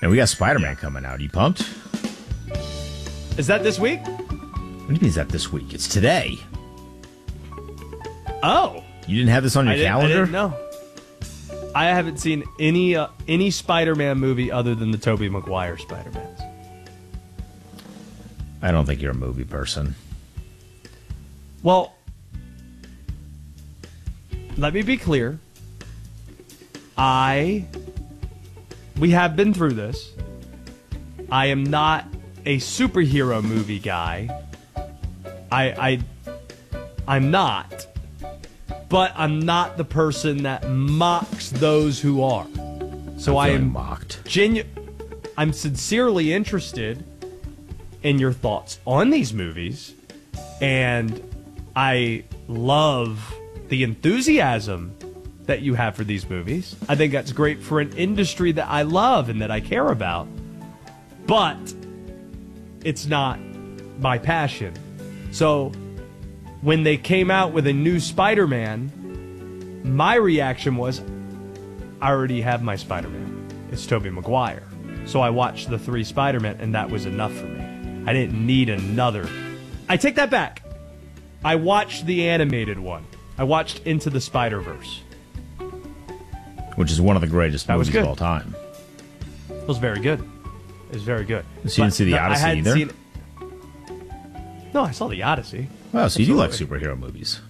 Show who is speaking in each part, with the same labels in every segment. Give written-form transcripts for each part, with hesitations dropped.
Speaker 1: And we got Spider-Man coming out. Are you pumped?
Speaker 2: Is that this week?
Speaker 1: What do you mean is that this week? It's today.
Speaker 2: Oh.
Speaker 1: You didn't have this on your calendar?
Speaker 2: I didn't know. I haven't seen any Spider-Man movie other than the Tobey Maguire Spider-Mans.
Speaker 1: I don't think you're a movie person.
Speaker 2: Well, let me be clear. We have been through this. I am not a superhero movie guy. I'm not. But I'm not the person that mocks those who are. So I am
Speaker 1: mocked.
Speaker 2: I'm sincerely interested in your thoughts on these movies, and I love the enthusiasm that you have for these movies. I think that's great for an industry that I love and that I care about. But it's not my passion. So when they came out with a new Spider-Man, my reaction was, I already have my Spider-Man. It's Tobey Maguire. So I watched the 3 Spider-Man, and that was enough for me. I didn't need another. I take that back. I watched the animated one. I watched Into the Spider-Verse.
Speaker 1: Which is one of the greatest
Speaker 2: That was
Speaker 1: movies
Speaker 2: good.
Speaker 1: of all time.
Speaker 2: It was very good. It was very good.
Speaker 1: So you didn't see the Odyssey either?
Speaker 2: No, I saw the Odyssey.
Speaker 1: Wow, so you do like
Speaker 2: Absolutely.
Speaker 1: superhero movies.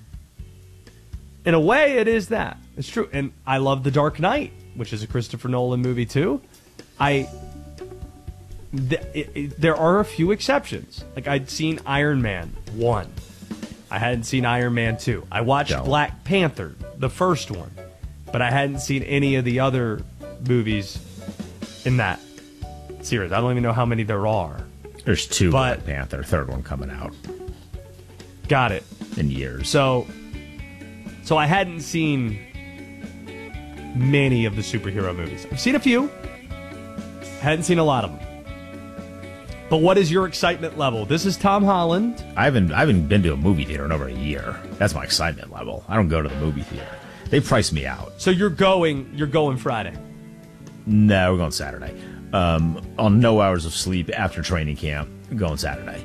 Speaker 2: In a way, it is that. It's true. And I love The Dark Knight, which is a Christopher Nolan movie, too. There are a few exceptions. Like, I'd seen Iron Man 1. I hadn't seen Iron Man 2. I watched Black Panther, the first one. But I hadn't seen any of the other movies in that series. I don't even know how many there are.
Speaker 1: There's 2 Black Panther, third one coming out.
Speaker 2: Got it.
Speaker 1: In years.
Speaker 2: So I hadn't seen many of the superhero movies. I've seen a few. Hadn't seen a lot of them. But what is your excitement level? This is Tom Holland.
Speaker 1: I haven't been to a movie theater in over a year. That's my excitement level. I don't go to the movie theater. They price me out.
Speaker 2: So you're going Friday?
Speaker 1: No, we're going Saturday. On no hours of sleep after training camp, going Saturday.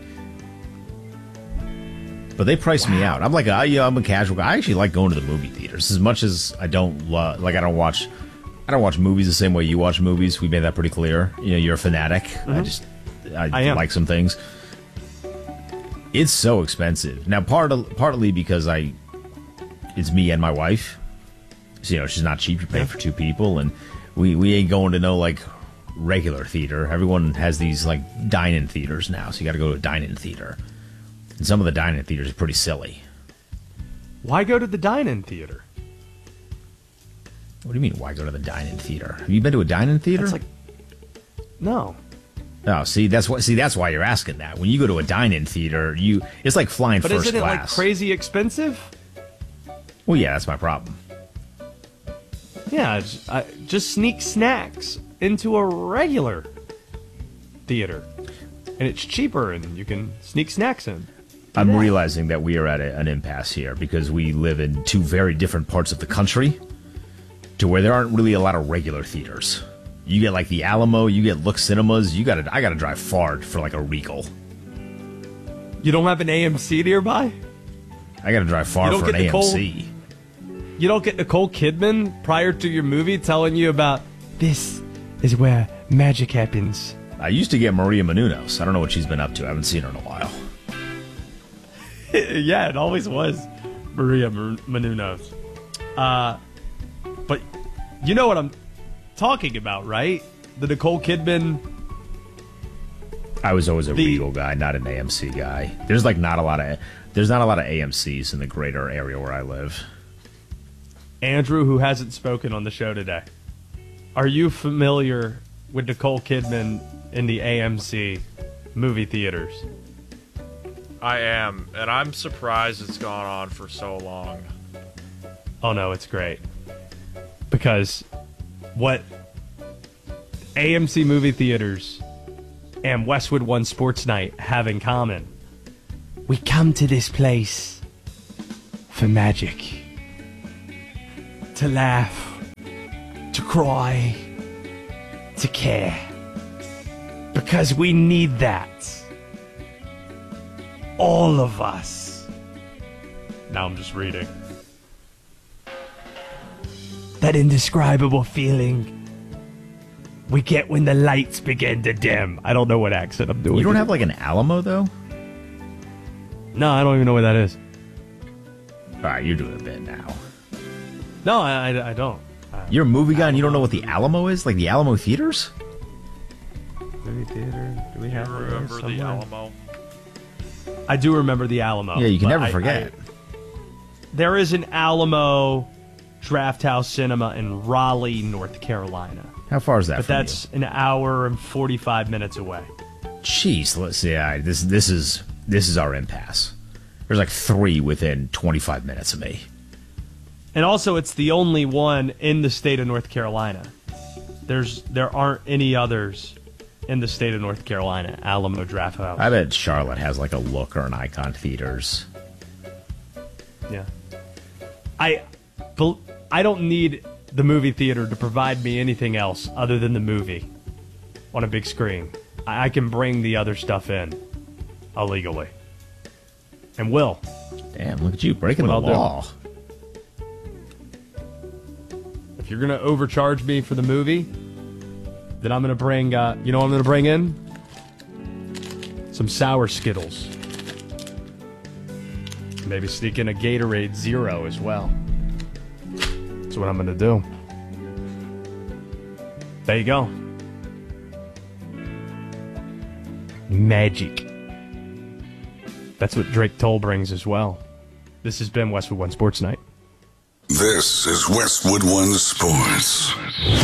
Speaker 1: But they price me out. I'm I'm a casual guy. I actually like going to the movie theaters as much as I don't I don't watch movies the same way you watch movies. We made that pretty clear. You know, you're a fanatic.
Speaker 2: Mm-hmm.
Speaker 1: I like some things. It's so expensive now. Partly because it's me and my wife. So, you know, she's not cheap. You're paying for 2 people, and we ain't going to no like regular theater. Everyone has these like dine-in theaters now, so you got to go to a dine-in theater. And some of the dine-in theaters are pretty silly.
Speaker 2: Why go to the dine-in theater?
Speaker 1: What do you mean? Why go to the dine-in theater? Have you been to a dine-in theater?
Speaker 2: No.
Speaker 1: Oh, see, that's why you're asking that. When you go to a dine-in theater, it's like flying first class.
Speaker 2: But isn't it like crazy expensive?
Speaker 1: Well, yeah, that's my problem.
Speaker 2: Yeah, just sneak snacks into a regular theater, and it's cheaper, and you can sneak snacks in.
Speaker 1: I'm realizing that we are at an impasse here because we live in 2 very different parts of the country to where there aren't really a lot of regular theaters. You get like the Alamo, you get Look Cinemas. I gotta drive far for like a Regal.
Speaker 2: You don't have an AMC nearby?
Speaker 1: I gotta drive far for an AMC.
Speaker 2: You don't get Nicole Kidman prior to your movie telling you about this is where magic happens.
Speaker 1: I used to get Maria Menounos. I don't know what she's been up to. I haven't seen her in a while.
Speaker 2: Yeah, it always was Maria Menounos. But you know what I'm talking about, right? The Nicole Kidman.
Speaker 1: I was always a Regal guy, not an AMC guy. There's not a lot of AMCs in the greater area where I live.
Speaker 2: Andrew, who hasn't spoken on the show today, are you familiar with Nicole Kidman in the AMC movie theaters?
Speaker 3: I am, and I'm surprised it's gone on for so long.
Speaker 2: Oh no, it's great. Because what AMC movie theaters and Westwood One Sports Night have in common, we come to this place for magic. To laugh, to cry, to care. Because we need that. All of us. Now I'm just reading. That indescribable feeling we get when the lights begin to dim. I don't know what accent I'm doing.
Speaker 1: You don't have like an Alamo though?
Speaker 2: No, I don't even know where that is.
Speaker 1: All right, you're doing a bit now.
Speaker 2: No, I don't.
Speaker 1: You're a movie guy and you don't know what the Alamo is? Like the Alamo Theaters?
Speaker 2: Movie theater? Do we
Speaker 3: You
Speaker 2: have
Speaker 3: remember the Alamo?
Speaker 2: I do remember the Alamo.
Speaker 1: Yeah, you can
Speaker 2: but
Speaker 1: never forget.
Speaker 2: There is an Alamo Draft House Cinema in Raleigh, North Carolina.
Speaker 1: How far is that
Speaker 2: But
Speaker 1: from
Speaker 2: that's an hour and 45 minutes away.
Speaker 1: Jeez, let's see. This is our impasse. There's like 3 within 25 minutes of me.
Speaker 2: And also, it's the only one in the state of North Carolina. There aren't any others in the state of North Carolina. Alamo Draft House.
Speaker 1: I bet Charlotte has like a Look or an Icon Theaters.
Speaker 2: Yeah. I don't need the movie theater to provide me anything else other than the movie on a big screen. I can bring the other stuff in illegally. And will.
Speaker 1: Damn, look at you breaking the
Speaker 2: What I'll
Speaker 1: law.
Speaker 2: If you're going to overcharge me for the movie, then I'm going to bring, you know what I'm going to bring in? Some sour Skittles. Maybe sneak in a Gatorade Zero as well. That's what I'm going to do. There you go. Magic. That's what Drake Toll brings as well. This has been Westwood One Sports Night.
Speaker 4: This is Westwood One Sports.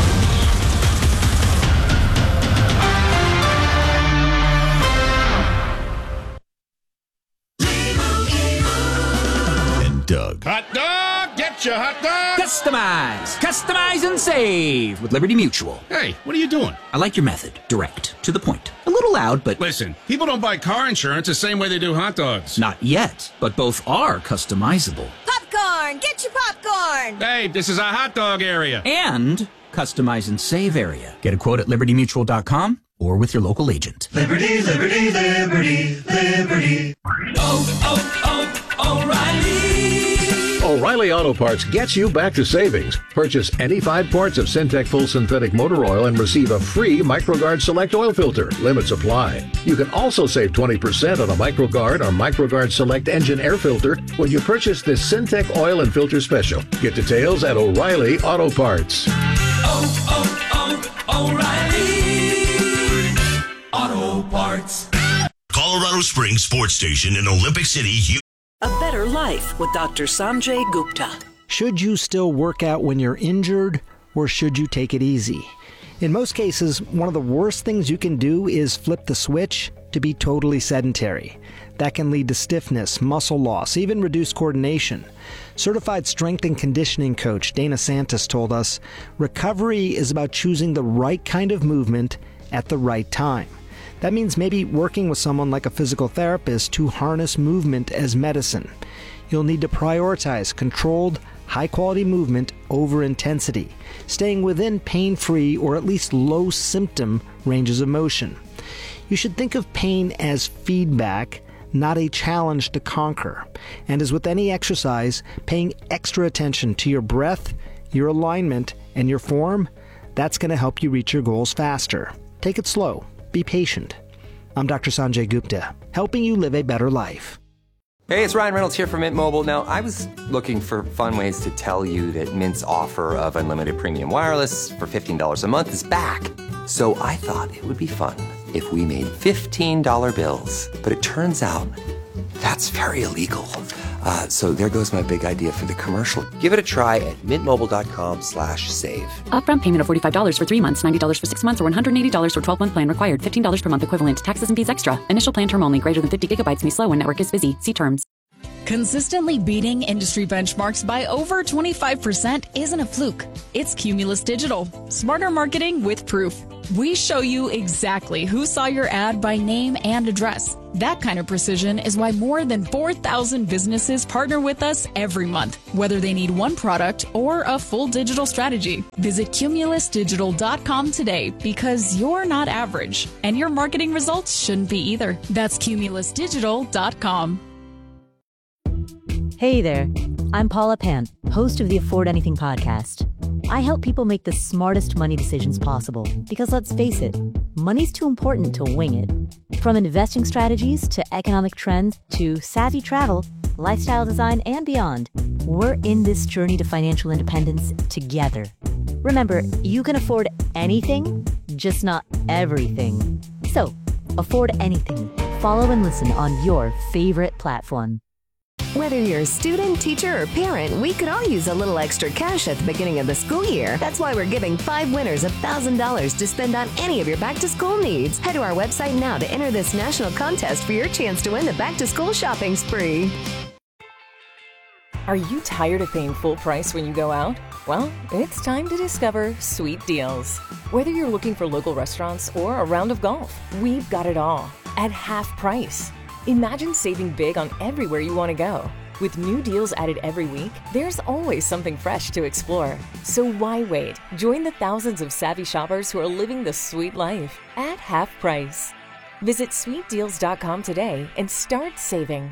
Speaker 4: And Doug.
Speaker 5: Hot dog! Get your hot dog!
Speaker 6: Customize and save with Liberty Mutual.
Speaker 5: Hey, what are you doing?
Speaker 6: I like your method. Direct. To the point. A little loud, but
Speaker 5: Listen, people don't buy car insurance the same way they do hot dogs.
Speaker 6: not yet. But both are customizable.
Speaker 7: Popcorn! Get your popcorn!
Speaker 5: Hey, this is a hot dog area.
Speaker 6: And customize and save area. Get a quote at libertymutual.com or with your local agent.
Speaker 8: Liberty, liberty, liberty, liberty.
Speaker 9: O'Reilly Auto Parts gets you back to savings. Purchase any 5 quarts of Syntec Full Synthetic Motor Oil and receive a free MicroGuard Select Oil Filter. Limits apply. You can also save 20% on a MicroGuard or MicroGuard Select Engine Air Filter when you purchase this Syntec Oil and Filter Special. Get details at O'Reilly Auto Parts.
Speaker 8: O'Reilly Auto Parts.
Speaker 10: Colorado Springs Sports Station in Olympic City.
Speaker 11: A better life with Dr. Sanjay Gupta.
Speaker 12: Should you still work out when you're injured, or should you take it easy? In most cases, one of the worst things you can do is flip the switch to be totally sedentary. That can lead to stiffness, muscle loss, even reduced coordination. Certified strength and conditioning coach Dana Santos told us, recovery is about choosing the right kind of movement at the right time. That means maybe working with someone like a physical therapist to harness movement as medicine. You'll need to prioritize controlled, high-quality movement over intensity, staying within pain-free or at least low-symptom ranges of motion. You should think of pain as feedback, not a challenge to conquer. And as with any exercise, paying extra attention to your breath, your alignment, and your form, that's going to help you reach your goals faster. Take it slow. Be patient. I'm Dr. Sanjay Gupta, helping you live a better life.
Speaker 13: Hey, it's Ryan Reynolds here from Mint Mobile. Now, I was looking for fun ways to tell you that Mint's offer of unlimited premium wireless for $15 a month is back. So I thought it would be fun if we made $15 bills. But it turns out that's very illegal. So there goes my big idea for the commercial. Give it a try at mintmobile.com/save.
Speaker 14: Upfront payment of $45 for 3 months, $90 for 6 months, or $180 for 12-month plan required. $15 per month equivalent. Taxes and fees extra. Initial plan term only. Greater than 50 gigabytes may slow when network is busy. See terms.
Speaker 15: Consistently beating industry benchmarks by over 25% isn't a fluke. It's Cumulus Digital. Smarter marketing with proof. We show you exactly who saw your ad by name and address. That kind of precision is why more than 4,000 businesses partner with us every month, whether they need one product or a full digital strategy. Visit cumulusdigital.com today because you're not average, and your marketing results shouldn't be either. That's cumulusdigital.com.
Speaker 16: Hey there, I'm Paula Pant, host of the Afford Anything podcast. I help people make the smartest money decisions possible because, let's face it, money's too important to wing it. From investing strategies to economic trends to savvy travel, lifestyle design, and beyond, we're in this journey to financial independence together. Remember, you can afford anything, just not everything. So, afford anything. Follow and listen on your favorite platform.
Speaker 17: Whether you're a student, teacher, or parent, we could all use a little extra cash at the beginning of the school year. That's why we're giving 5 winners $1,000 to spend on any of your back-to-school needs. Head to our website now to enter this national contest for your chance to win the back-to-school shopping spree.
Speaker 18: Are you tired of paying full price when you go out? Well, it's time to discover Sweet Deals. Whether you're looking for local restaurants or a round of golf, we've got it all at half price. Imagine saving big on everywhere you want to go. With new deals added every week, there's always something fresh to explore. So why wait? Join the thousands of savvy shoppers who are living the sweet life at half price. Visit sweetdeals.com today and start saving.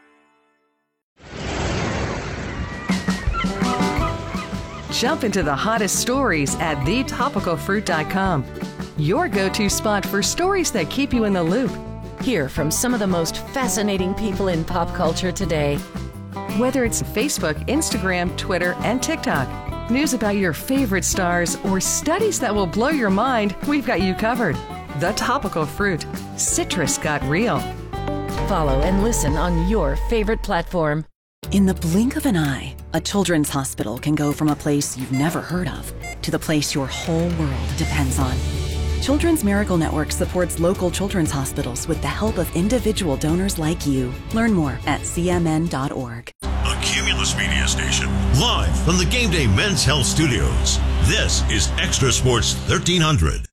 Speaker 19: Jump into the hottest stories at thetopicalfruit.com. Your go-to spot for stories that keep you in the loop. Hear from some of the most fascinating people in pop culture today. Whether it's Facebook, Instagram, Twitter, and TikTok, news about your favorite stars, or studies that will blow your mind, we've got you covered. The Topical Fruit. Citrus got real.
Speaker 11: Follow and listen on your favorite platform. In the blink of an eye, a children's hospital can go from a place you've never heard of to the place your whole world depends on. Children's Miracle Network supports local children's hospitals with the help of individual donors like you. Learn more at cmn.org.
Speaker 10: A Cumulus Media Station, live from the Game Day Men's Health Studios. This is Extra Sports 1300.